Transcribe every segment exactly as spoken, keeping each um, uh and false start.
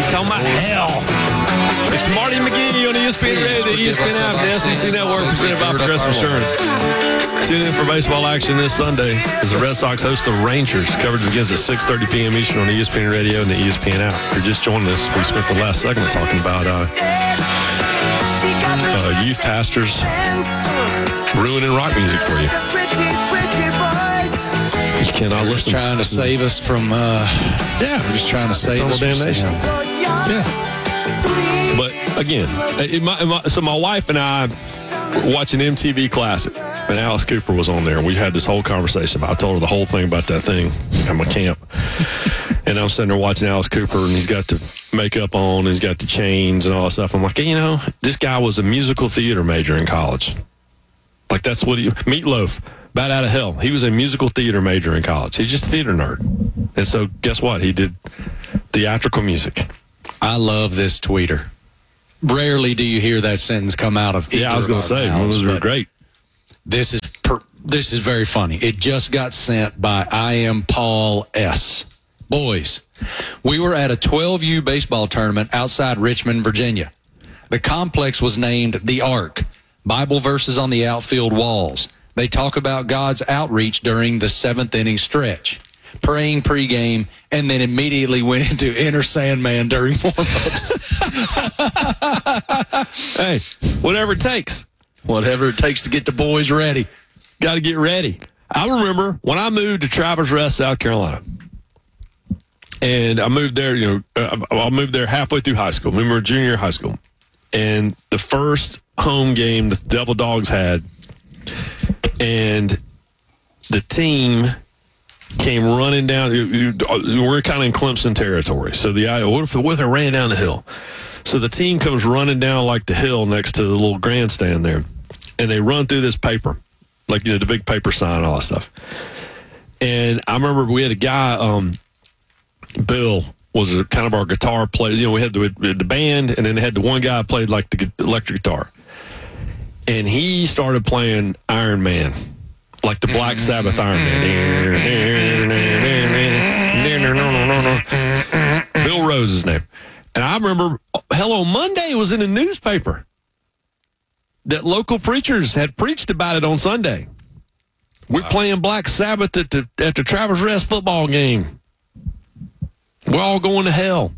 Talking about hell. It's Marty McGee on E S P N Radio, the E S P N app, the S E C Network, presented by Progressive Insurance. Tune in for baseball action this Sunday as the Red Sox host the Rangers. Coverage begins at six thirty p.m. Eastern on E S P N Radio and the E S P N app. If you're just joining us, we spent the last segment talking about uh, uh, youth pastors ruining rock music for you. You cannot We're listen. Just trying to save us from. Uh, yeah, we're just trying to save us from damnation. Yeah. But again, it, my, my, so my wife and I were watching M T V Classic, and Alice Cooper was on there, and we had this whole conversation. I told her the whole thing about that thing at my camp. And I'm sitting there watching Alice Cooper, and he's got the makeup on, and he's got the chains and all that stuff. I'm like, hey, you know, this guy was a musical theater major in college. Like, that's what he, Meatloaf, Bat Out of Hell. He was a musical theater major in college. He's just a theater nerd. And so, guess what? He did theatrical music. I love this tweeter. Rarely do you hear that sentence come out of Yeah, I was going to say, those were great. This is per, this is very funny. It just got sent by I am Paul S. Boys, we were at a twelve U baseball tournament outside Richmond, Virginia. The complex was named the Ark. Bible verses on the outfield walls. They talk about God's outreach during the seventh inning stretch. Praying pregame, and then immediately went into Enter Sandman during warm-ups. Hey, whatever it takes. Whatever it takes to get the boys ready. Got to get ready. I remember when I moved to Travelers Rest, South Carolina, and I moved there, you know, uh, I moved there halfway through high school. We were junior high school. And the first home game the Devil Dogs had, and the team came running down. We're kind of in Clemson territory. So the what if, what if they ran down the hill? So the team comes running down like the hill next to the little grandstand there, and they run through this paper, like, you know, the big paper sign and all that stuff. And I remember we had a guy, um, Bill was a, kind of our guitar player. You know, we had the, the band, and then they had the one guy who played like the electric guitar, and he started playing Iron Man. Like the Black Sabbath Iron Man. Bill Rose is his name. And I remember Hello Monday was in the newspaper that local preachers had preached about it on Sunday. We're wow. playing Black Sabbath at the, at the Travelers Rest football game. We're all going to hell.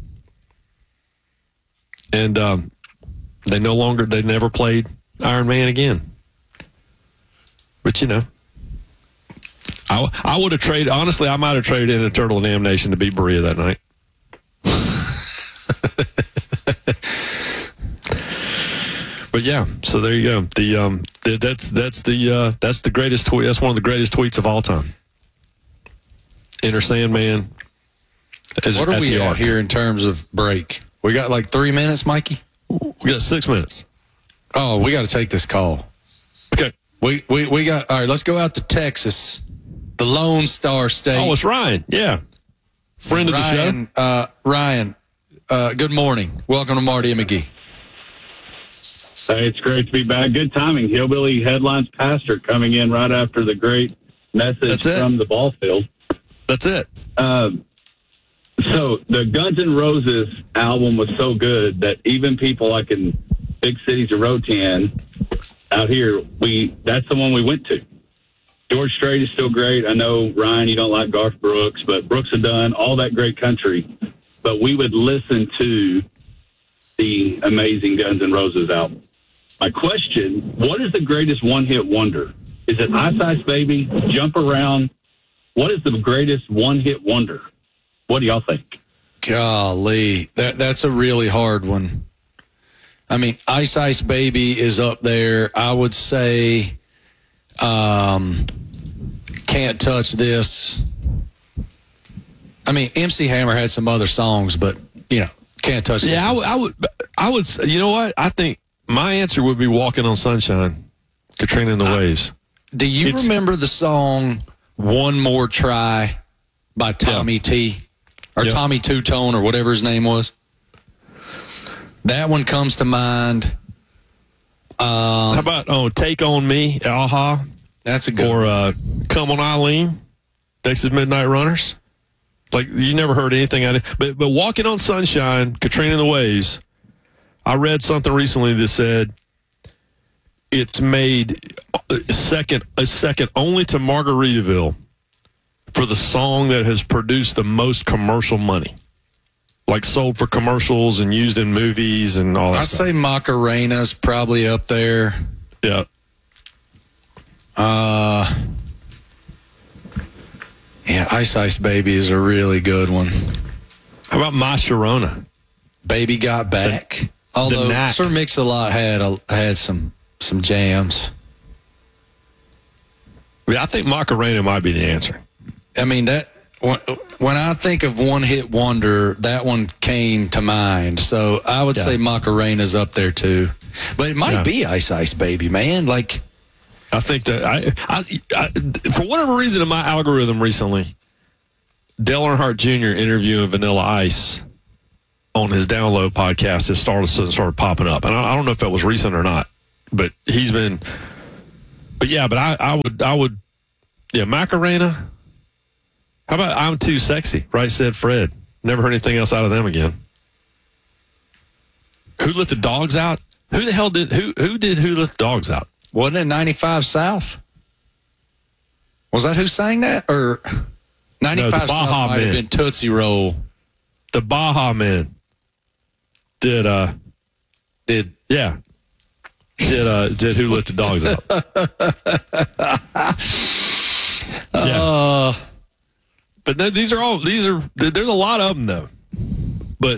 And um, they no longer, they never played Iron Man again. But, you know. I, I would have traded, honestly, I might have traded in Eternal Damnation to beat Berea that night. But yeah, so there you go. The um, the, that's that's the uh, that's the greatest tweet. That's one of the greatest tweets of all time. Enter Sandman. As, what are at we the at Ark. here in terms of break? We got like three minutes, Mikey. We got six minutes. Oh, we got to take this call. Okay. We we we got all right. Let's go out to Texas, the Lone Star State. Oh, it's Ryan. Yeah, friend of Ryan, the show. Uh, Ryan, uh, good morning. Welcome to Marty and McGee. Hey, it's great to be back. Good timing. Hillbilly Headlines pastor coming in right after the great message from the ball field. That's it. Um, so the Guns N' Roses album was so good that even people like in big cities of Rotan out here, we that's the one we went to. George Strait is still great. I know, Ryan, you don't like Garth Brooks, but Brooks and Dunn, all that great country. But we would listen to the amazing Guns N' Roses album. My question, what is the greatest one-hit wonder? Is it Ice Ice Baby, Jump Around? What is the greatest one-hit wonder? What do y'all think? Golly, that that's a really hard one. I mean, Ice Ice Baby is up there. I would say um, Can't Touch This. I mean, M C Hammer had some other songs, but, you know, Can't Touch This. Yeah, I, I would, I would, you know what? I think my answer would be Walking on Sunshine, Katrina and the I, Waves. Do you it's, remember the song One More Try by Tommy yeah. T? Or yep. Tommy Two-Tone or whatever his name was? That one comes to mind. Um, How about oh, Take On Me, Aha? That's a good Or one. uh, Come On Eileen, Texas Midnight Runners. Like, you never heard anything out of it. But, but Walking on Sunshine, Katrina and the Waves, I read something recently that said it's made a second, a second only to Margaritaville for the song that has produced the most commercial money. Like sold for commercials and used in movies and all that I'd stuff. say Macarena's probably up there. Yeah. Uh, yeah, Ice Ice Baby is a really good one. How about My Sharona? Baby Got Back. The, Although the Sir Mix-a-Lot had a, had some some jams. Yeah, I think Macarena might be the answer. I mean, that when, when I think of one hit wonder, that one came to mind. So I would Yeah. say Macarena's up there too. But it might Yeah. be Ice Ice Baby, man. Like, I think that I, I, I, for whatever reason in my algorithm recently, Dale Earnhardt Junior interviewing Vanilla Ice on his Download podcast has started started popping up, and I, I don't know if that was recent or not, but he's been. But yeah, but I, I would I would yeah Macarena. How about I'm Too Sexy? Right, said Fred. Never heard anything else out of them again. Who Let the Dogs Out? Who the hell did who who did Who Let the Dogs Out? wasn't it ninety-five South? Was that who sang that? Or ninety-five Baja South might Men. have been Tootsie Roll. The Baja Men did uh Did yeah did uh did Who Let the Dogs Out? Yeah. uh But no, these are all these are there's a lot of them though. But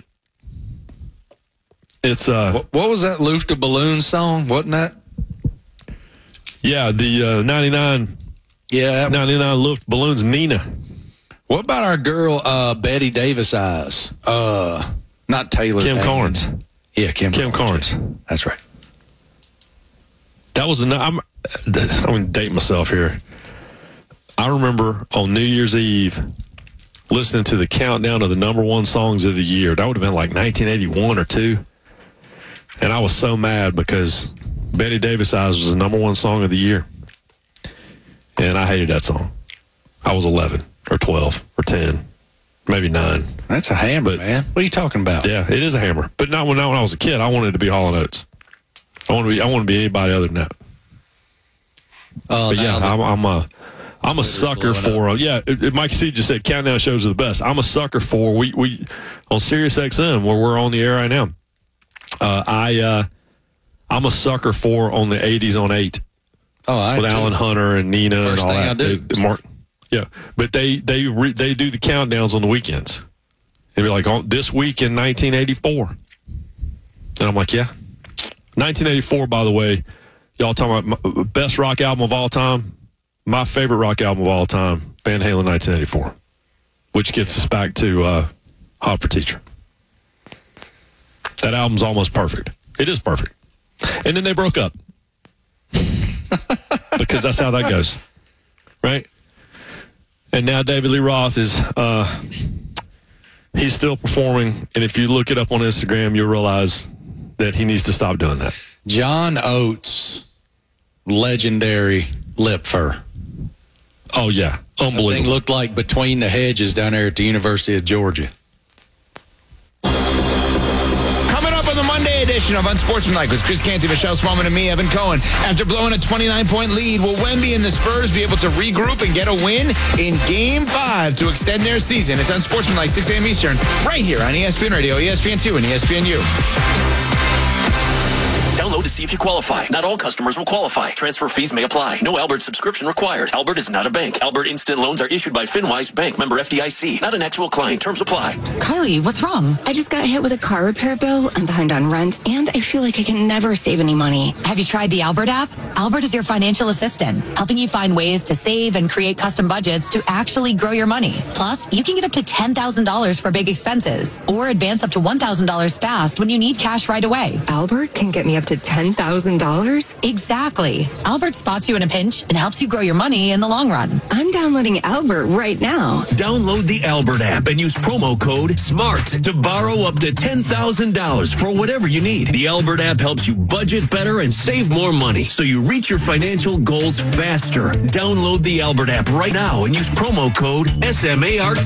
it's uh what, what was that Luft the Balloon song? Wasn't that? yeah, the uh ninety-nine Yeah. ninety-nine Luft Balloons Nina. What about our girl uh, Betty Davis Eyes? Uh, not Taylor. Kim Dane. Carnes. Yeah, Kim. Kim Carnes. That's right. That was a I'm I'm gonna date myself here. I remember on New Year's Eve listening to the countdown of the number one songs of the year. That would have been like nineteen eighty-one or two. And I was so mad because Betty Davis Eyes was the number one song of the year. And I hated that song. I was eleven or twelve or ten, maybe nine. That's a hammer, But- man. What are you talking about? Yeah, it is a hammer. But not when, not when I was a kid. I wanted to be Hall and Oates. I want to be I want to be anybody other than that. Oh, But yeah, now I'm, I'm a I'm a Twitter's sucker blowing for uh, yeah. It, it, Mike C just said countdown shows are the best. I'm a sucker for we we on Sirius X M where we're on the air right now. Uh, I uh, I'm a sucker for on the eighties on eight oh, I with too. Alan Hunter and Nina First and all thing that. I do. They- Mark, yeah, but they they re, they do the countdowns on the weekends. They'd be like on this week in nineteen eighty-four, and I'm like, yeah, nineteen eighty-four. By the way, y'all talking about my, best rock album of all time. My favorite rock album of all time, Van Halen, nineteen eighty-four, which gets us back to uh, Hot for Teacher. That album's almost perfect. It is perfect. And then they broke up because that's how that goes, right? And now David Lee Roth is uh, he's still performing, and if you look it up on Instagram, you'll realize that he needs to stop doing that. John Oates, legendary lip fur. Oh yeah, That thing unbelievable. looked like Between the Hedges down there at the University of Georgia. Coming up on the Monday edition of Unsportsmanlike with Chris Canty, Michelle Smallman, and me, Evan Cohen. After blowing a twenty-nine point lead, will Wemby and the Spurs be able to regroup and get a win in Game five to extend their season? It's Unsportsmanlike, six a.m. Eastern, right here on E S P N Radio, E S P N two, and E S P N U. Download to see if you qualify. Not all customers will qualify. Transfer fees may apply. No Albert subscription required. Albert is not a bank. Albert Instant Loans are issued by FinWise Bank, member F D I C. Not an actual client. Terms apply. Carly, what's wrong? I just got hit with a car repair bill. I'm behind on rent, and I feel like I can never save any money. Have you tried the Albert app? Albert is your financial assistant, helping you find ways to save and create custom budgets to actually grow your money. Plus, you can get up to ten thousand dollars for big expenses or advance up to one thousand dollars fast when you need cash right away. Albert can get me up up to ten thousand dollars? Exactly. Albert spots you in a pinch and helps you grow your money in the long run. I'm downloading Albert right now. Download the Albert app and use promo code SMART to borrow up to ten thousand dollars for whatever you need. The Albert app helps you budget better and save more money so you reach your financial goals faster. Download the Albert app right now and use promo code SMART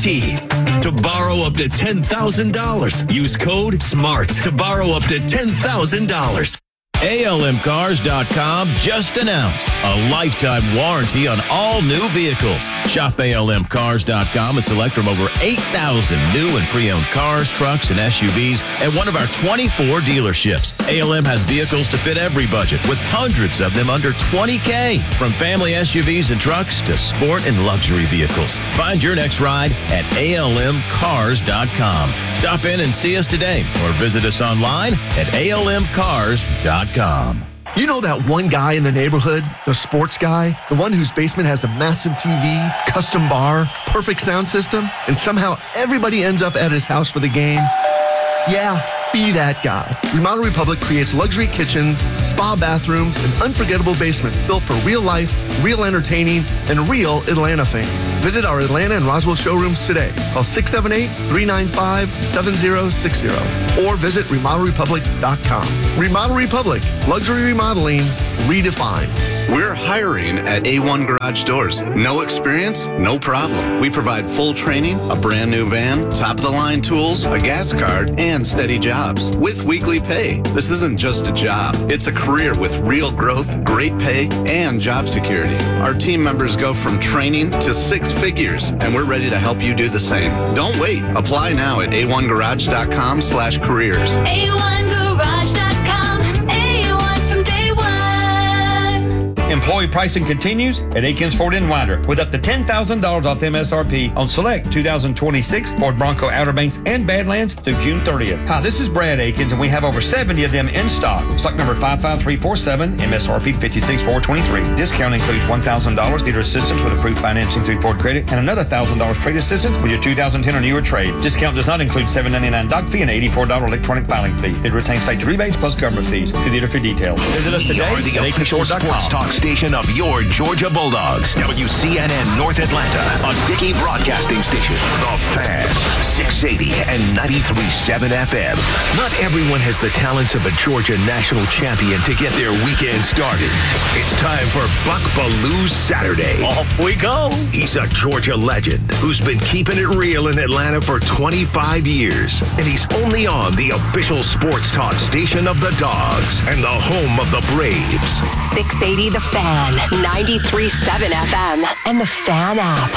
to borrow up to ten thousand dollars. Use code SMART to borrow up to ten thousand dollars. A L M Cars dot com just announced a lifetime warranty on all new vehicles. Shop A L M Cars dot com and select from over eight thousand new and pre-owned cars, trucks, and S U Vs at one of our twenty-four dealerships. A L M has vehicles to fit every budget, with hundreds of them under twenty K. From family S U Vs and trucks to sport and luxury vehicles. Find your next ride at A L M Cars dot com. Stop in and see us today or visit us online at A L M Cars dot com. You know that one guy in the neighborhood, the sports guy, the one whose basement has a massive T V, custom bar, perfect sound system, and somehow everybody ends up at his house for the game? Yeah, be that guy. Remodel Republic creates luxury kitchens, spa bathrooms, and unforgettable basements built for real life, real entertaining, and real Atlanta fans. Visit our Atlanta and Roswell showrooms today. Call six seven eight, three nine five, seven zero six zero or visit remodel republic dot com. Remodel Republic, luxury remodeling redefined. We're hiring at A one Garage Doors. No experience? No problem. We provide full training, a brand new van, top-of-the-line tools, a gas card, and steady jobs with weekly pay. This isn't just a job. It's a career with real growth, great pay, and job security. Our team members go from training to six figures, and we're ready to help you do the same. Don't wait. Apply now at A one garage dot com slash careers. A one garage dot com. A one from day one. Employee pricing continues at Aikens Ford in Winder with up to ten thousand dollars off M S R P on select two thousand twenty-six Ford Bronco Outer Banks and Badlands through June thirtieth. Hi, this is Brad Aikens, and we have over seventy of them in stock. Stock number five five three four seven, M S R P five six four two three. Discount includes one thousand dollars dealer assistance with approved financing through Ford Credit and another one thousand dollars trade assistance with your two thousand ten or newer trade. Discount does not include seven ninety-nine doc fee and eighty-four dollars electronic filing fee. It retains state rebates plus government fees. See dealer for details. Visit us today You're the at official sports talk station of your Georgia Bulldogs. W C N N North Atlanta, a Dickey broadcasting station. The Fan, six eighty and ninety-three point seven F M. Not everyone has the talents of a Georgia national champion to get their weekend started. It's time for Buck Belew's Saturday. Off we go. He's a Georgia legend who's been keeping it real in Atlanta for twenty-five years. And he's only on the official sports talk station of the Dogs and the home of the Braves. six eighty The Fan, ninety-three point seven F M, and the Fan app.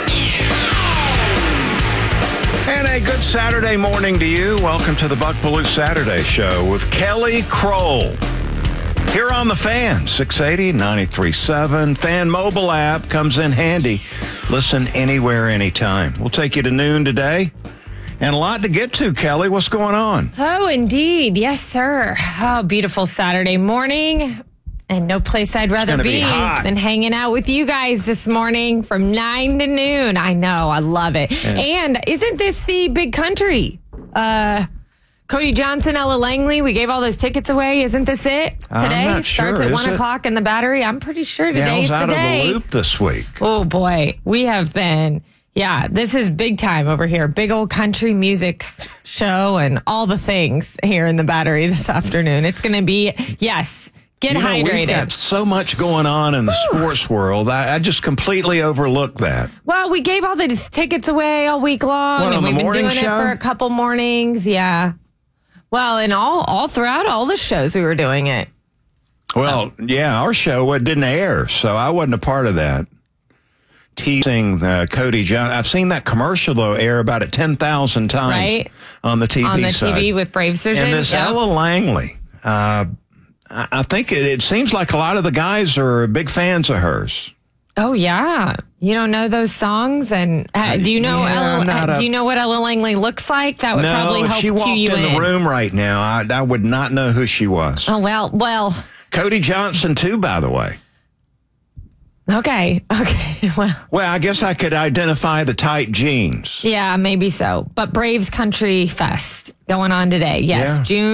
And a good Saturday morning to you. Welcome to the Buck Belue Saturday Show with Kelly Kroll. Here on the Fan, six eighty, ninety-three point seven. Fan mobile app comes in handy. Listen anywhere, anytime. We'll take you to noon today. And a lot to get to, Kelly. What's going on? Oh, indeed. Yes, sir. Oh, beautiful Saturday morning. And no place I'd rather be, be than hanging out with you guys this morning from nine to noon. I know. I love it. Yeah. And isn't this the big country? Uh, Cody Johnson, Ella Langley, we gave all those tickets away. Isn't this it? Today I'm not starts sure. at one it? o'clock in the Battery. I'm pretty sure today's yeah, I was the out day. of the loop this week. Oh, boy. We have been... Yeah, this is big time over here. Big old country music show and all the things here in the Battery this afternoon. It's going to be, yes... Get you know, hydrated. We've got so much going on in the Woo. sports world. I, I just completely overlooked that. Well, we gave all the tickets away all week long, what, and we've been doing show? it for a couple mornings. Yeah. Well, and all all throughout all the shows we were doing it. Well, so. yeah, our show it didn't air, so I wasn't a part of that. Teasing uh, Cody John. I've seen that commercial, though, air about it ten thousand times right? on the T V On the side. T V with Braves Vision. And this yep. Ella Langley, uh, I think it, it seems like a lot of the guys are big fans of hers. Oh yeah, you don't know those songs, and uh, do you know yeah, Ella, uh, a, do you know what Ella Langley looks like? That would no, probably help if she walked cue you in, in the room right now, I, I would not know who she was. Oh well, well. Cody Johnson too, by the way. Okay, okay, well. Well, I guess I could identify the tight jeans. Yeah, maybe so. But Braves Country Fest going on today. Yes, yeah. June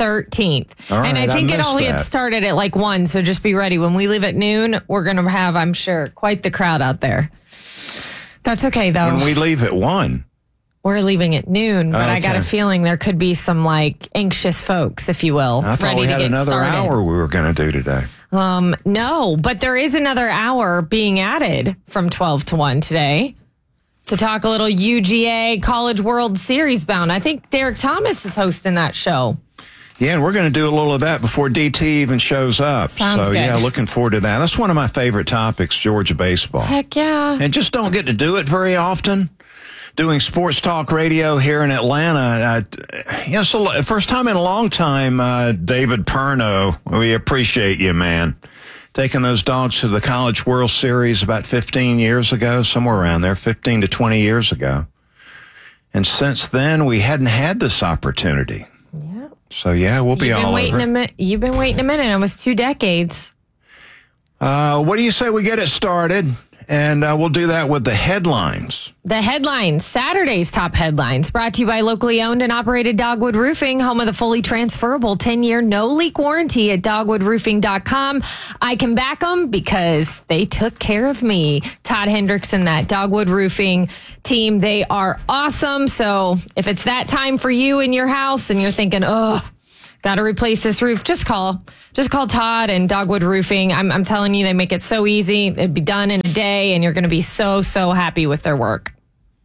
thirteenth. All right, and I I think it missed only had that. started at like one, so just be ready. When we leave at noon, we're going to have, I'm sure, quite the crowd out there. That's okay, though. When we leave at one. We're leaving at noon, but I got a Okay. feeling there could be some like anxious folks, if you will, I thought ready we to had get another started. hour we were going to do today. Um, no, but there is another hour being added from twelve to one today to talk a little U G A College World Series bound. I think Derek Thomas is hosting that show. Yeah, and we're going to do a little of that before D T even shows up. Sounds so, good. yeah, looking forward to that. That's one of my favorite topics, Georgia baseball. Heck yeah. And just don't get to do it very often. Doing sports talk radio here in Atlanta. Uh, you know, so first time in a long time, uh, David Perno, we appreciate you, man. Taking those dogs to the College World Series about fifteen years ago, somewhere around there, fifteen to twenty years ago. And since then, we hadn't had this opportunity. Yeah. So, yeah, we'll be You've been all waiting over. a mi- You've been waiting a minute. It was two decades. Uh, what do you say we get it started? And uh, we'll do that with the headlines. The headlines, Saturday's top headlines, brought to you by locally owned and operated Dogwood Roofing, home of the fully transferable ten-year no-leak warranty at dogwood roofing dot com. I can back them because they took care of me. Todd Hendrickson, that Dogwood Roofing team, they are awesome. So if it's that time for you in your house and you're thinking, oh, got to replace this roof, just call. Just call Todd and Dogwood Roofing. I'm, I'm telling you, they make it so easy. It'd be done in a day, and you're going to be so, so happy with their work.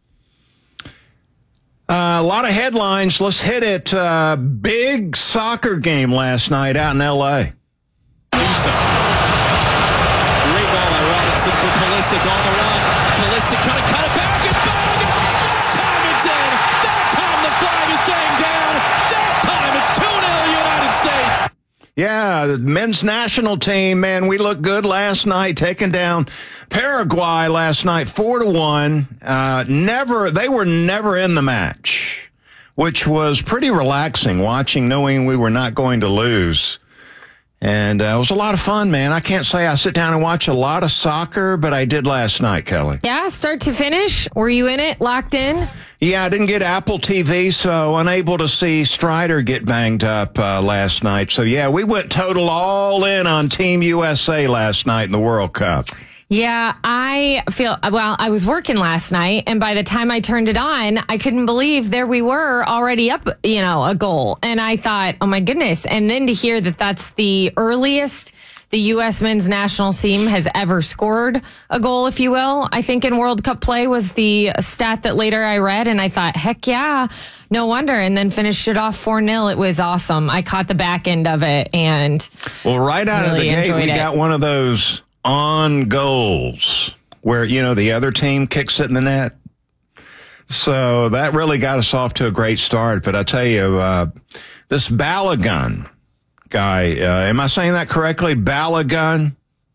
Uh, a lot of headlines. Let's hit it. Uh, big soccer game last night out in L A. Newsom. Great ball by Robinson for Pulisic on the run. Pulisic trying to cut it back. It's Balogun. That time it's in. That time the flag is staying down. That time it's two nil United States. Yeah, the men's national team, man, we looked good last night, taking down Paraguay last night, four to one. Uh, never, they were never in the match, which was pretty relaxing watching, knowing we were not going to lose. And uh, it was a lot of fun, man. I can't say I sit down and watch a lot of soccer, but I did last night, Kelly. Yeah, start to finish. Were you in it, locked in? Yeah, I didn't get Apple T V, so unable to see Strider get banged up uh, last night. So, yeah, we went total all in on Team U S A last night in the World Cup. Yeah, I feel, well, I was working last night, and by the time I turned it on, I couldn't believe there we were already up, you know, a goal. And I thought, oh my goodness. And then to hear that that's the earliest the U S men's national team has ever scored a goal, if you will, I think in World Cup play was the stat that later I read. And I thought, heck yeah, no wonder. And then finished it off four nil. It was awesome. I caught the back end of it. And well, right out really of the gate, we enjoyed it. got one of those on goals where, you know, the other team kicks it in the net. So that really got us off to a great start. But I tell you, uh, this Balogun guy, uh, am I saying that correctly? Balogun?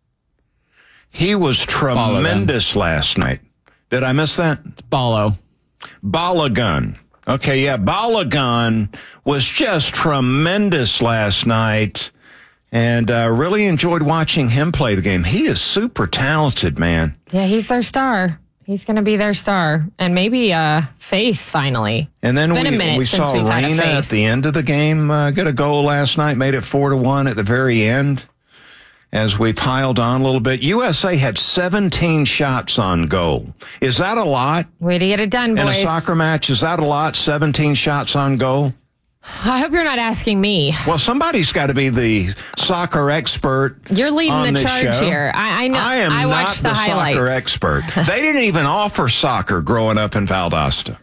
He was tremendous last night. Did I miss that? It's Balo. Balogun. Okay, yeah, Balogun was just tremendous last night. And uh, really enjoyed watching him play the game. He is super talented, man. yeah, he's their star. He's going to be their star. And maybe uh, face finally. And then It's been we, a minute we since saw we've had a Reina at face. the end of the game uh, get a goal last night, made it four to one at the very end as we piled on a little bit. U S A had seventeen shots on goal. Is that a lot? Way to get it done, In boys. a soccer match, is that a lot, seventeen shots on goal? I hope you're not asking me. Well, somebody's got to be the soccer expert. You're leading on the this charge show. here. I, I know. I am I not watched the, the highlights. soccer expert. They didn't even offer soccer growing up in Valdosta.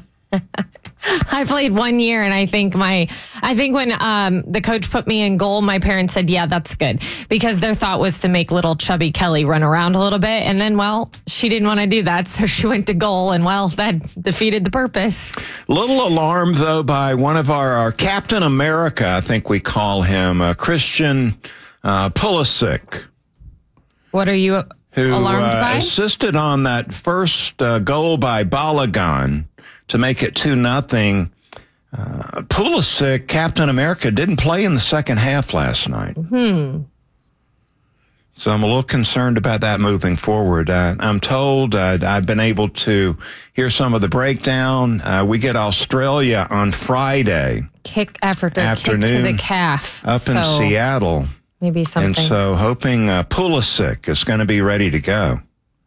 I played one year, and I think my, I think when um, the coach put me in goal, my parents said, "Yeah, that's good," because their thought was to make little chubby Kelly run around a little bit. And then, well, she didn't want to do that, so she went to goal, and well, that defeated the purpose. Little alarmed, though, by one of our, our Captain America, I think we call him, uh, Christian uh, Pulisic, What are you who alarmed uh, by? assisted on that first uh, goal by Balogun to make it two nothing. Uh, Pulisic, Captain America, didn't play in the second half last night. Hmm. So I'm a little concerned about that moving forward. Uh, I'm told uh, I've been able to hear some of the breakdown. Uh, we get Australia on Friday. kick after the afternoon kick to the calf. up in So Seattle. Maybe something. And so hoping uh, Pulisic is going to be ready to go.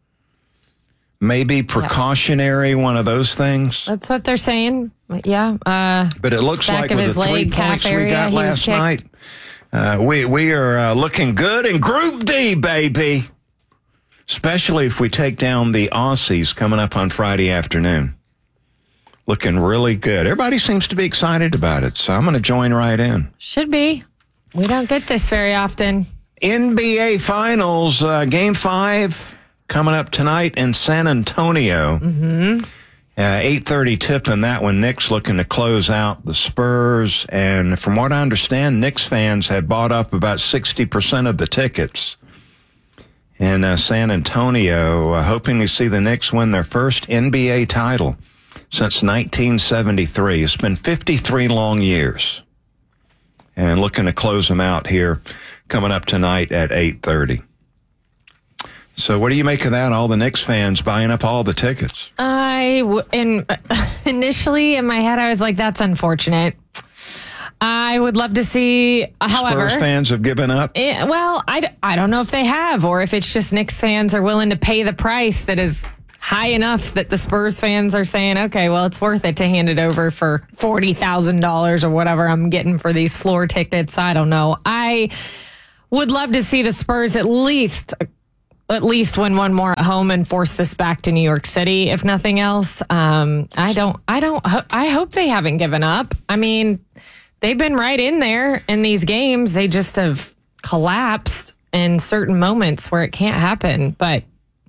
Maybe precautionary, yeah. one of those things. That's what they're saying. Yeah. Uh, but it looks back like of with his the three leg, points calf we area, got he was last kicked. night, uh, we, we are uh, looking good in Group D, baby. Especially if we take down the Aussies coming up on Friday afternoon. Looking really good. Everybody seems to be excited about it, so I'm going to join right in. Should be. We don't get this very often. N B A Finals, uh, Game five coming up tonight in San Antonio. Mm-hmm. Uh, eight thirty tip in that one. Knicks looking to close out the Spurs. And from what I understand, Knicks fans had bought up about sixty percent of the tickets in uh, San Antonio, uh, hoping to see the Knicks win their first N B A title since nineteen seventy-three. It's been fifty-three long years. And looking to close them out here coming up tonight at eight thirty. So what do you make of that? All the Knicks fans buying up all the tickets. I, w- in, initially in my head, I was like, that's unfortunate. I would love to see, however. Spurs fans have given up? It, well, I, d- I don't know if they have, or if it's just Knicks fans are willing to pay the price that is high enough that the Spurs fans are saying, okay, well, it's worth it to hand it over for forty thousand dollars or whatever I'm getting for these floor tickets. I don't know. I would love to see the Spurs at least, at least win one more at home and force this back to New York City, if nothing else. Um, I don't, I don't, I hope they haven't given up. I mean, they've been right in there in these games. They just have collapsed in certain moments where it can't happen. But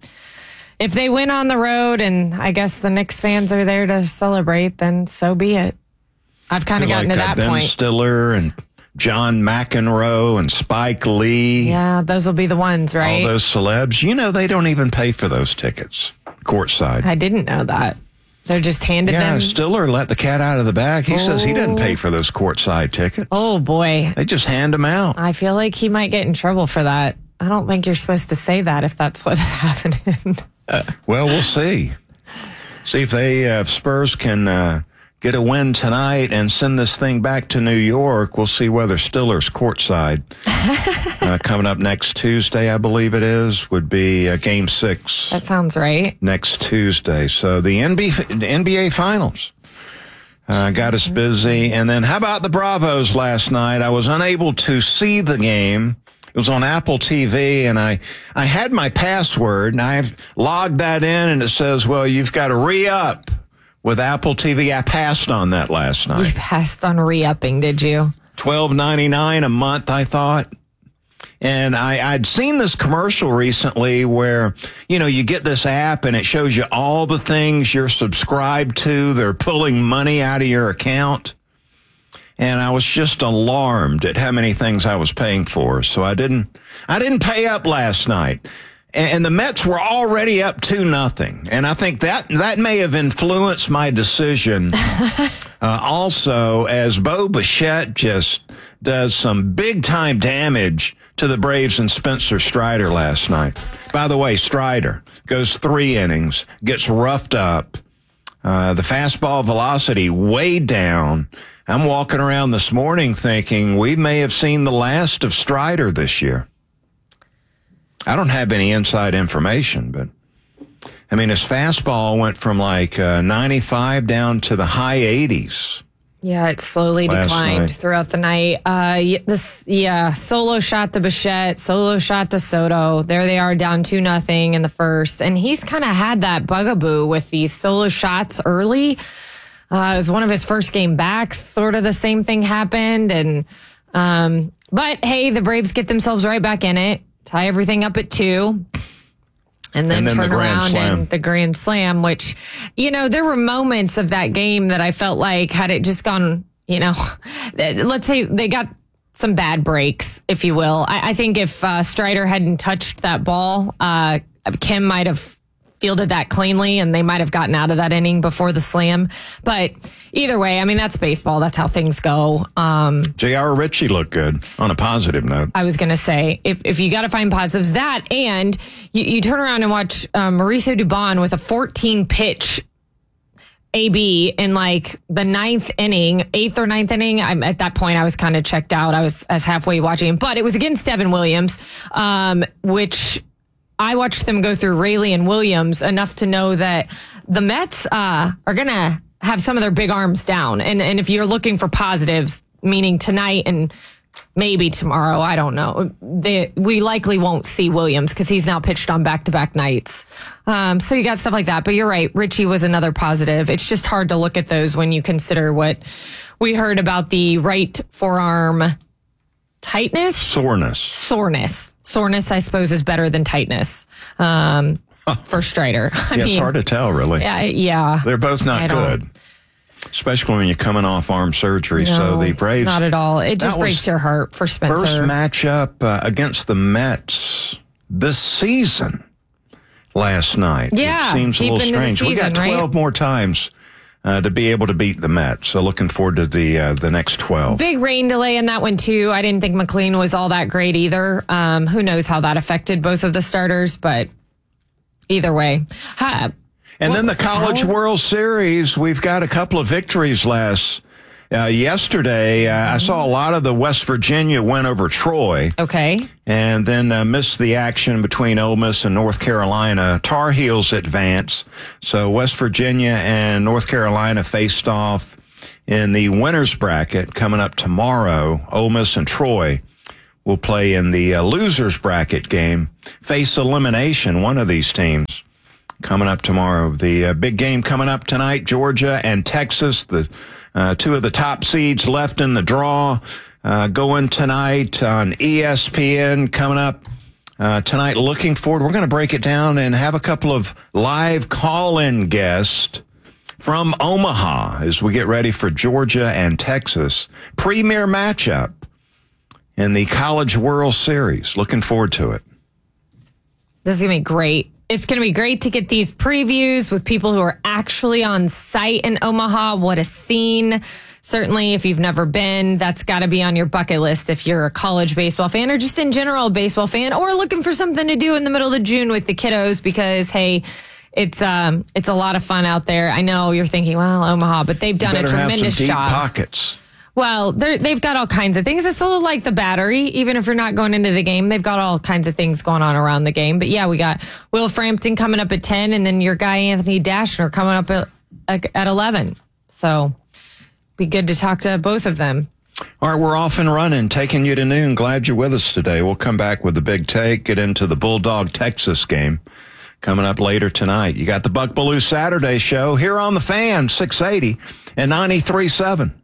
if they win on the road and I guess the Knicks fans are there to celebrate, then so be it. I've kind of gotten like, to uh, that Ben point. Stiller and John McEnroe and Spike Lee. Yeah, those will be the ones, right? All those celebs. You know, they don't even pay for those tickets courtside. I didn't know that. They're just handed Yeah, them. Stiller let the cat out of the bag. He oh. says he doesn't pay for those courtside tickets. Oh, boy. They just hand them out. I feel like he might get in trouble for that. I don't think you're supposed to say that if that's what's happening. Well, we'll see. See if they, uh, if Spurs can uh, get a win tonight and send this thing back to New York. We'll see whether Stiller's courtside uh, coming up next Tuesday, I believe it is, would be uh, Game Six. That sounds right. Next Tuesday. So the N B A, the N B A Finals uh, got us busy. And then how about the Bravos last night? I was unable to see the game. It was on Apple T V, and I, I had my password, and I've logged that in, and it says, well, you've got to re-up with Apple T V. I passed on that last night. You passed on re-upping, did you? twelve ninety-nine a month, I thought. And I, I'd seen this commercial recently where, you know, you get this app, and it shows you all the things you're subscribed to. They're pulling money out of your account. And I was just alarmed at how many things I was paying for. So I didn't, I didn't pay up last night. And the Mets were already up two nothing. And I think that, that may have influenced my decision. uh, also, as Bo Bichette just does some big time damage to the Braves and Spencer Strider last night. By the way, Strider goes three innings, gets roughed up. Uh, the fastball velocity way down. I'm walking around this morning thinking we may have seen the last of Strider this year. I don't have any inside information, but I mean, his fastball went from like uh, ninety-five down to the high eighties. Yeah, it slowly Last declined night. throughout the night. Uh, y- this, yeah, solo shot to Bichette, solo shot to Soto. There they are, down two nothing in the first, and he's kind of had that bugaboo with these solo shots early. Uh, it was one of his first game back. Sort of the same thing happened, and um, but hey, the Braves get themselves right back in it, tie everything up at two. And then, And then turn the Grand around Slam. and the Grand Slam, which, you know, there were moments of that game that I felt like had it just gone, you know, let's say they got some bad breaks, if you will. I, I think if uh, Strider hadn't touched that ball, uh, Kim might have fielded that cleanly and they might have gotten out of that inning before the slam. But either way, I mean, that's baseball. That's how things go. Um, J R. Ritchie looked good on a positive note. I was going to say, if, if you got to find positives, that and you, you turn around and watch um, Mauricio Dubon with a fourteen pitch A B in like the ninth inning, eighth or ninth inning. I'm at that point, I was kind of checked out. I was as halfway watching, but it was against Devin Williams, um, which I watched them go through Raley and Williams enough to know that the Mets uh, are going to have some of their big arms down. And, and if you're looking for positives, meaning tonight and maybe tomorrow, I don't know. They, we likely won't see Williams because he's now pitched on back-to-back nights. Um, so you got stuff like that. But you're right. Richie was another positive. It's just hard to look at those when you consider what we heard about the right forearm tightness. Soreness. Soreness. Soreness, I suppose, is better than tightness um, for Strider. I yeah, mean, it's hard to tell, really. Yeah, yeah. They're both not good. Especially when you're coming off arm surgery. No, so the Braves. Not at all. It just breaks your heart for Spencer. First matchup uh, against the Mets this season last night. Yeah. It seems a deep little into the strange. We season, got twelve right? more times uh, to be able to beat the Mets. So looking forward to the uh, the next twelve. Big rain delay in that one, too. I didn't think McLean was all that great either. Um, who knows how that affected both of the starters, but either way. Hi. And What then the was College that? World Series, we've got a couple of victories last uh, yesterday. Uh, I saw a lot of the West Virginia win over Troy. Okay. And then uh, missed the action between Ole Miss and North Carolina. Tar Heels advance. So West Virginia and North Carolina faced off in the winners bracket coming up tomorrow. Ole Miss and Troy will play in the uh, losers bracket game. Face elimination, one of these teams. Coming up tomorrow. The uh, big game coming up tonight, Georgia and Texas, the uh, two of the top seeds left in the draw, uh, going tonight on E S P N. Coming up uh, tonight, looking forward. We're going to break it down and have a couple of live call-in guests from Omaha as we get ready for Georgia and Texas. Premier matchup in the College World Series. Looking forward to it. This is going to be great. It's going to be great to get these previews with people who are actually on site in Omaha. What a scene. Certainly, if you've never been, that's got to be on your bucket list if you're a college baseball fan or just in general a baseball fan or looking for something to do in the middle of June with the kiddos because, hey, it's um it's a lot of fun out there. I know you're thinking, well, Omaha, but they've done a tremendous have some deep job. Pockets. Well, they've got all kinds of things. It's a little like the Battery. Even if you're not going into the game, they've got all kinds of things going on around the game. But yeah, we got Will Frampton coming up at ten, and then your guy Anthony Dashner coming up at, at eleven. So be good to talk to both of them. All right, we're off and running, taking you to noon. Glad you're with us today. We'll come back with the big take, get into the Bulldog Texas game coming up later tonight. You got the Buck Belue Saturday show here on the Fan, six eighty and ninety-three point seven.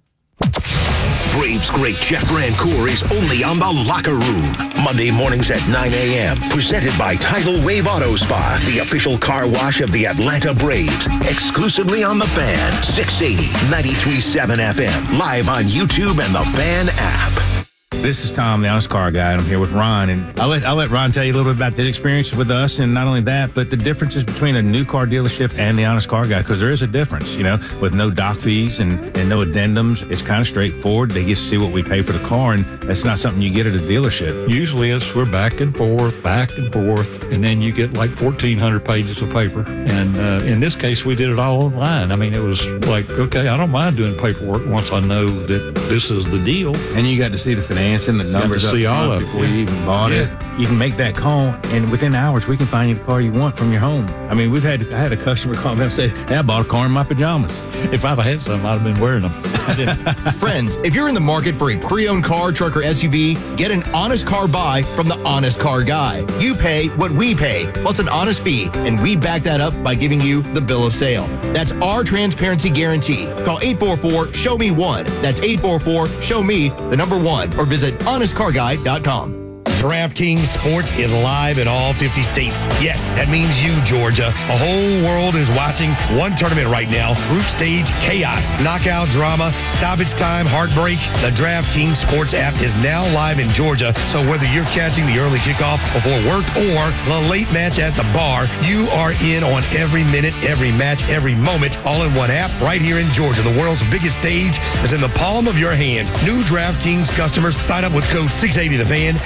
Braves great Jeff Brancourt is only on The Locker Room. Monday mornings at nine a.m. Presented by Tidal Wave Auto Spa, the official car wash of the Atlanta Braves. Exclusively on The Fan, six eighty, ninety-three point seven F M. Live on YouTube and the Fan app. This is Tom, the Honest Car Guy, and I'm here with Ron. And I'll let, I'll let Ron tell you a little bit about his experience with us, and not only that, but the differences between a new car dealership and the Honest Car Guy, because there is a difference, you know, with no doc fees and, and no addendums. It's kind of straightforward. They get to see what we pay for the car, and that's not something you get at a dealership. Usually it's we're back and forth, back and forth, and then you get like fourteen hundred pages of paper. And uh, in this case, we did it all online. I mean, it was like, okay, I don't mind doing paperwork once I know that this is the deal. And you got to see the financing, the numbers Got to see up all front of it. before you even bought Yeah. it. You can make that call, and within hours, we can find you the car you want from your home. I mean, we've had I had a customer call me and say, "Hey, I bought a car in my pajamas." If I'd had some, I'd have been wearing them. I didn't. Friends, if you're in the market for a pre-owned car, truck, or S U V, get an honest car buy from the Honest Car Guy. You pay what we pay, plus an honest fee, and we back that up by giving you the bill of sale. That's our transparency guarantee. Call eight four four, show me one. That's eight four four, show me the number one, or visit honest car guy dot com. DraftKings Sports is live in all fifty states. Yes, that means you, Georgia. The whole world is watching one tournament right now. Group stage chaos, knockout drama, stoppage time, heartbreak. The DraftKings Sports app is now live in Georgia. So whether you're catching the early kickoff before work or the late match at the bar, you are in on every minute, every match, every moment, all in one app right here in Georgia. The world's biggest stage is in the palm of your hand. New DraftKings customers sign up with code six eighty the fan, spend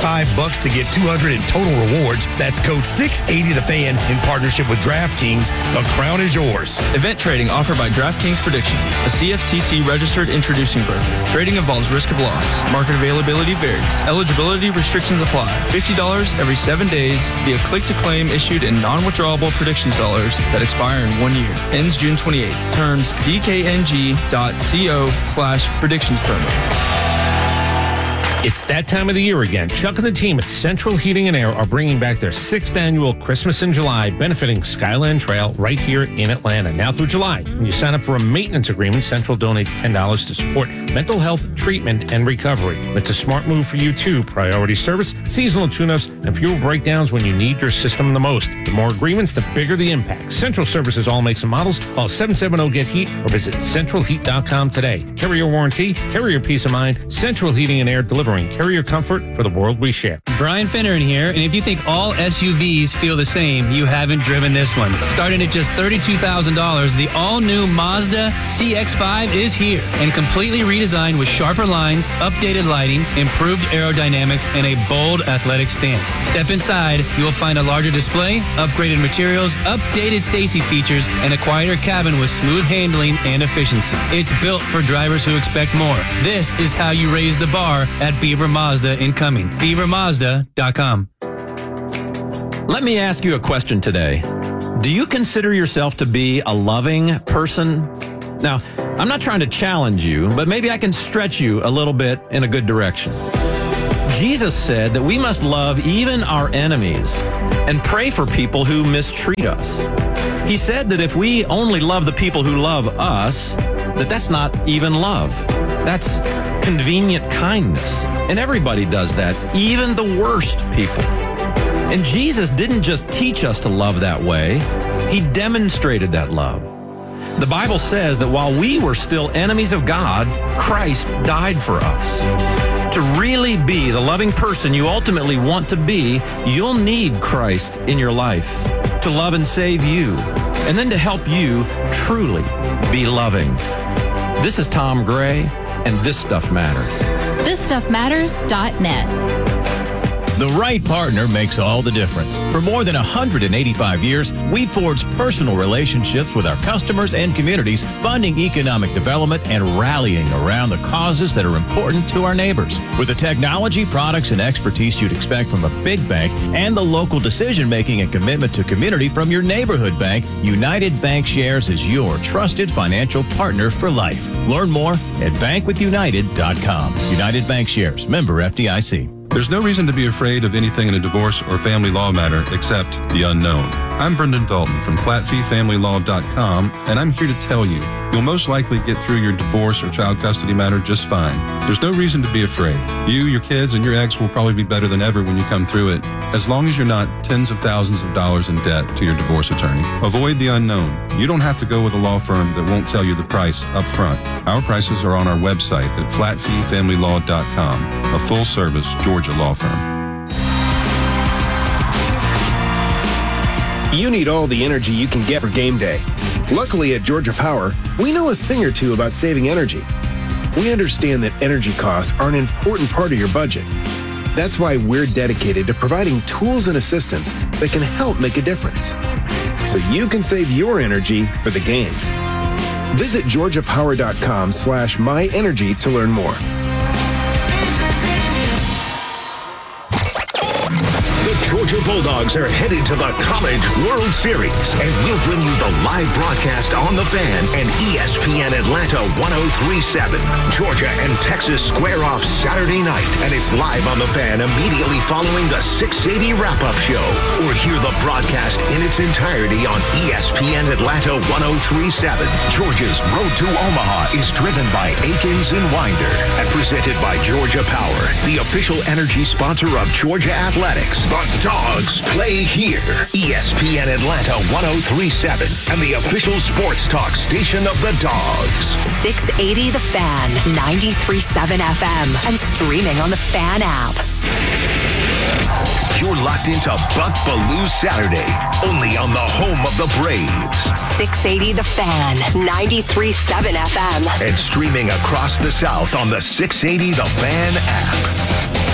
eighty-five bucks to get two hundred in total rewards. That's code six eighty the fan in partnership with DraftKings. The crown is yours. Event trading offered by DraftKings Prediction, a C F T C registered introducing broker. Trading involves risk of loss. Market availability varies. Eligibility restrictions apply. fifty dollars every seven days via click-to-claim issued in non-withdrawable predictions dollars that expire in one year. Ends June twenty-eighth. Terms D K N G dot co slash predictions promo. It's that time of the year again. Chuck and the team at Central Heating and Air are bringing back their sixth annual Christmas in July, benefiting Skyland Trail right here in Atlanta. Now through July, when you sign up for a maintenance agreement, Central donates ten dollars to support mental health treatment and recovery. It's a smart move for you too. Priority service, seasonal tune-ups, and fuel breakdowns when you need your system the most. The more agreements, the bigger the impact. Central services all makes and models. Call seven seven zero get heat or visit central heat dot com today. Carrier warranty, carrier peace of mind. Central Heating and Air, delivering carrier comfort for the world we share. Brian Finneran here, and if you think all S U Vs feel the same, you haven't driven this one. Starting at just thirty-two thousand dollars, the all-new Mazda C X five is here and completely redesigned with sharper lines, updated lighting, improved aerodynamics, and a bold athletic stance. Step inside, you will find a larger display, upgraded materials, updated safety features, and a quieter cabin with smooth handling and efficiency. It's built for drivers who expect more. This is how you raise the bar at Beaver Mazda in Cumming. beaver mazda dot com. Let me ask you a question today. Do you consider yourself to be a loving person? Now, I'm not trying to challenge you, but maybe I can stretch you a little bit in a good direction. Jesus said that we must love even our enemies and pray for people who mistreat us. He said that if we only love the people who love us, that that's not even love. That's convenient kindness. And everybody does that, even the worst people. And Jesus didn't just teach us to love that way. He demonstrated that love. The Bible says that while we were still enemies of God, Christ died for us. To really be the loving person you ultimately want to be, you'll need Christ in your life to love and save you, and then to help you truly be loving. This is Tom Gray, and This Stuff Matters. this stuff matters dot net. The right partner makes all the difference. For more than one hundred eighty-five years, we forged personal relationships with our customers and communities, funding economic development and rallying around the causes that are important to our neighbors. With the technology, products, and expertise you'd expect from a big bank and the local decision-making and commitment to community from your neighborhood bank, United Bankshares is your trusted financial partner for life. Learn more at bank with united dot com. United Bankshares, member F D I C. There's no reason to be afraid of anything in a divorce or family law matter except the unknown. I'm Brendan Dalton from flat fee family law dot com, and I'm here to tell you, you'll most likely get through your divorce or child custody matter just fine. There's no reason to be afraid. You, your kids, and your ex will probably be better than ever when you come through it, as long as you're not tens of thousands of dollars in debt to your divorce attorney. Avoid the unknown. You don't have to go with a law firm that won't tell you the price up front. Our prices are on our website at flat fee family law dot com, a full-service Georgia law firm. You need all the energy you can get for game day. Luckily at Georgia Power, we know a thing or two about saving energy. We understand that energy costs are an important part of your budget. That's why we're dedicated to providing tools and assistance that can help make a difference, so you can save your energy for the game. Visit georgia power dot com slash my energy to learn more. Georgia Bulldogs are headed to the College World Series, and we'll bring you the live broadcast on The Fan and E S P N Atlanta one oh three point seven. Georgia and Texas square off Saturday night, and it's live on The Fan immediately following the six eighty wrap-up show. Or hear the broadcast in its entirety on E S P N Atlanta one oh three point seven. Georgia's Road to Omaha is driven by Akins and Winder and presented by Georgia Power, the official energy sponsor of Georgia Athletics. The Dogs play here. E S P N Atlanta one oh three point seven and the official sports talk station of the Dogs. six eighty The Fan, ninety-three point seven F M, and streaming on the Fan app. You're locked into Buck Belue Saturday, only on the home of the Braves. six eighty The Fan, ninety-three point seven F M. And streaming across the South on the six eighty The Fan app.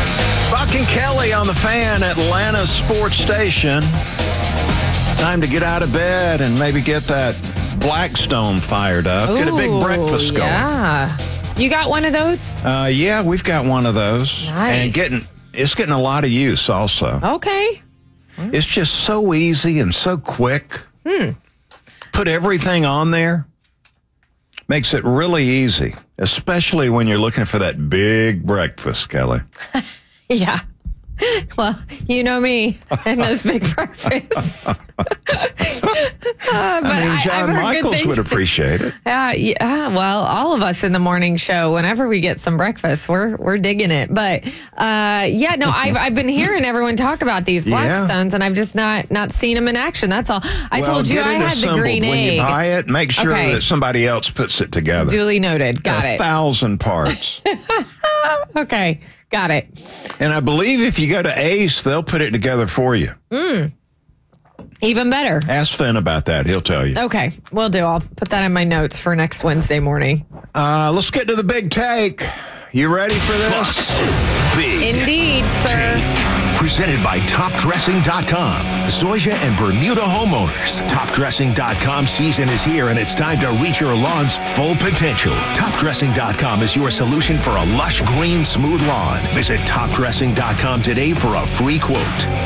Buck and Kelly on the Fan, Atlanta Sports Station. Time to get out of bed and maybe get that Blackstone fired up. Ooh, get a big breakfast going. Yeah. You got one of those? Uh, yeah, we've got one of those. Nice. And getting it's getting a lot of use also. Okay. It's just so easy and so quick. Hmm. Put everything on there. Makes it really easy, especially when you're looking for that big breakfast, Kelly. Yeah. Well, you know me and those big breakfasts. uh, but I mean, John I've heard good Michaels things. would appreciate it. Uh, yeah, well, all of us in the morning show, whenever we get some breakfast, we're we're digging it. But uh, yeah, no, I've I've been hearing everyone talk about these Yeah. Blackstones, and I've just not not seen them in action. That's all. I well, told you get I it had assembled. the green when egg. you buy it, make sure Okay. that somebody else puts it together. Duly noted. Got a it. thousand parts. Okay, got it. And I believe if you go to Ace, they'll put it together for you. Mm. Even better. Ask Finn about that. He'll tell you. Okay, will do. I'll put that in my notes for next Wednesday morning. Uh, let's get to the big take. You ready for this? Big Indeed, sir. Presented by Top Dressing dot com. Zoysia and Bermuda homeowners. Top Dressing dot com season is here and it's time to reach your lawn's full potential. Top Dressing dot com is your solution for a lush, green, smooth lawn. Visit Top Dressing dot com today for a free quote.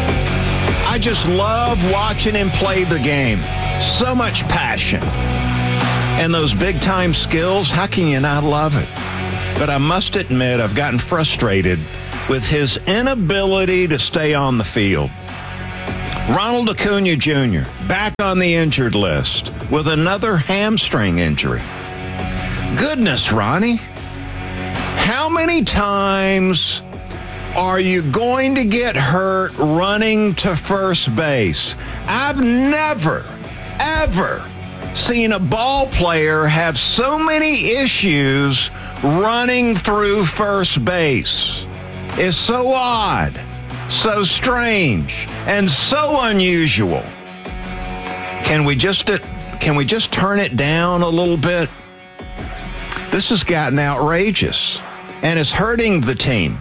I just love watching him play the game. So much passion. And those big-time skills, how can you not love it? But I must admit, I've gotten frustrated with his inability to stay on the field. Ronald Acuna Junior back on the injured list with another hamstring injury. Goodness, Ronnie. How many times are you going to get hurt running to first base? I've never, ever seen a ball player have so many issues running through first base. It's so odd, so strange, and so unusual. Can we just can we just turn it down a little bit? This has gotten outrageous, and it's hurting the team.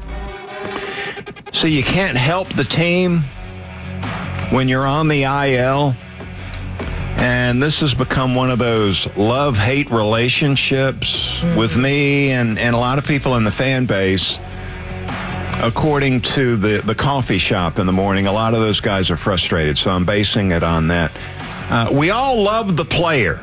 So you can't help the team when you're on the I L. And this has become one of those love-hate relationships with me and, and a lot of people in the fan base. According to the, the coffee shop in the morning, a lot of those guys are frustrated, so I'm basing it on that. Uh, we all love the player,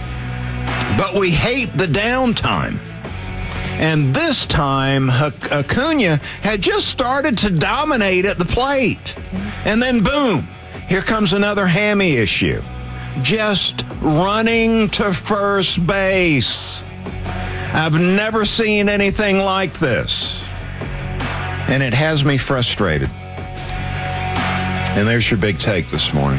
but we hate the downtime. And this time, Acuna had just started to dominate at the plate. And then, boom, here comes another hammy issue. Just running to first base. I've never seen anything like this. And it has me frustrated. And there's your big take this morning.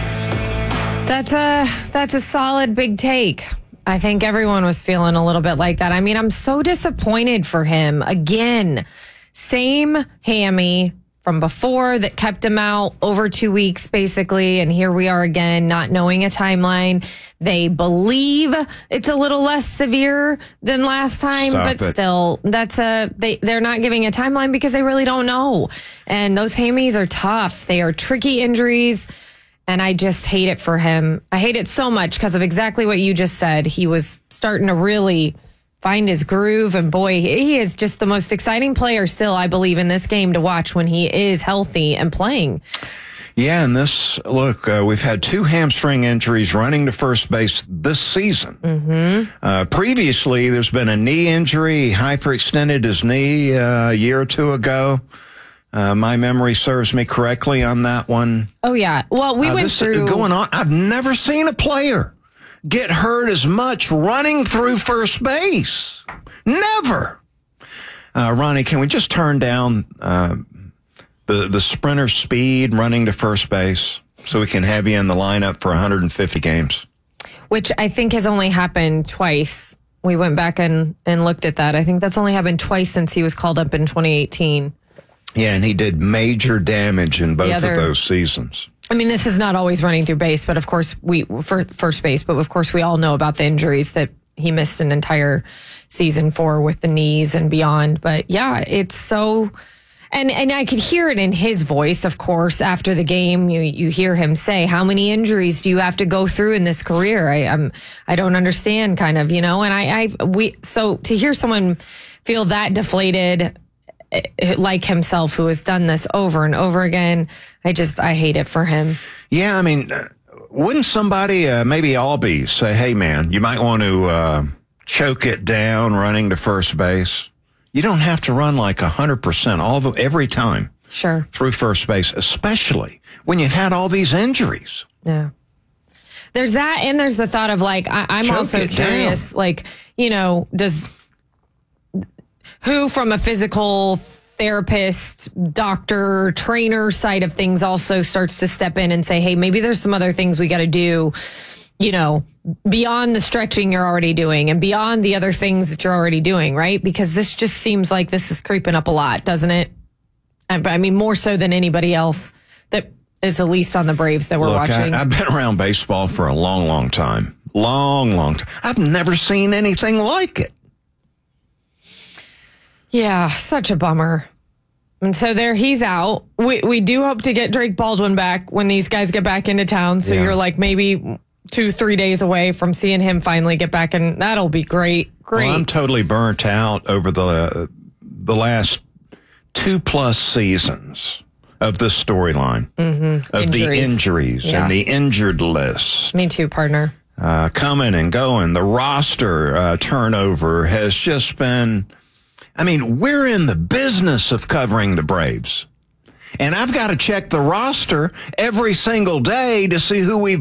That's a that's a solid big take. I think everyone was feeling a little bit like that. I mean, I'm so disappointed for him. Again, same hammy from before that kept him out over two weeks, basically. And here we are again, not knowing a timeline. They believe it's a little less severe than last time, Stop but it. still, that's a, they, they're not giving a timeline because they really don't know. And those hammies are tough. They are tricky injuries. And I just hate it for him. I hate it so much because of exactly what you just said. He was starting to really find his groove. And boy, he is just the most exciting player still, I believe, in this game to watch when he is healthy and playing. Yeah, and this, look, uh, we've had two hamstring injuries running to first base this season. Mm-hmm. Uh, previously, there's been a knee injury. He hyperextended his knee uh, a year or two ago. Uh, my memory serves me correctly on that one. Oh, yeah. Well, we Uh, went this through. going on. I've never seen a player get hurt as much running through first base. Never. Uh, Ronnie, can we just turn down uh, the the sprinter speed running to first base so we can have you in the lineup for one hundred fifty games? Which I think has only happened twice. We went back and, and looked at that. I think that's only happened twice since he was called up in twenty eighteen. Yeah, and he did major damage in both The other- of those seasons. I mean, this is not always running through base, but of course we for first base. But of course, we all know about the injuries that he missed an entire season for with the knees and beyond. But yeah, it's so. And and I could hear it in his voice, of course, after the game. You you hear him say, how many injuries do you have to go through in this career? I I'm, I don't understand, kind of, you know. And I, I we so to hear someone feel that deflated, like himself, who has done this over and over again, I just I hate it for him. Yeah, I mean, wouldn't somebody, uh, maybe Albie, say, hey, man, you might want to uh, choke it down running to first base? You don't have to run like one hundred percent all the, every time. Sure. Through first base, especially when you've had all these injuries. Yeah. There's that, and there's the thought of, like, I, I'm Choke also curious, down. like, you know, does, who from a physical therapist, doctor, trainer side of things also starts to step in and say, hey, maybe there's some other things we got to do, you know, beyond the stretching you're already doing and beyond the other things that you're already doing, right? Because this just seems like this is creeping up a lot, doesn't it? I mean, more so than anybody else that is at least on the Braves that we're Look, watching. I, I've been around baseball for a long, long time. Long, long time. I've never seen anything like it. Yeah, such a bummer. And so there he's out. We we do hope to get Drake Baldwin back when these guys get back into town. So Yeah. you're like maybe two, three days away from seeing him finally get back, and that'll be great. Great. Well, I'm totally burnt out over the the last two plus seasons of this storyline, Mm-hmm. of the injuries Yeah. and the injured list. Me too, partner. Uh, coming and going. The roster uh, turnover has just been, I mean, we're in the business of covering the Braves. And I've got to check the roster every single day to see who we've